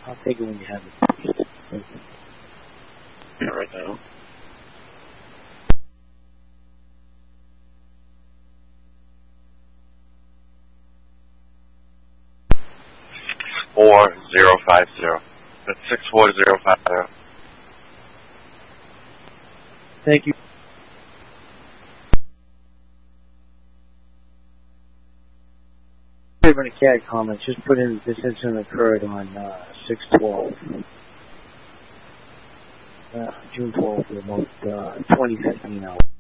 I'll take it when you have it. Thank you. Yeah, right now. That's 64050. Thank you. If any cat comments, just put in this incident occurred on 6/12, June 12th, about 2015 hours.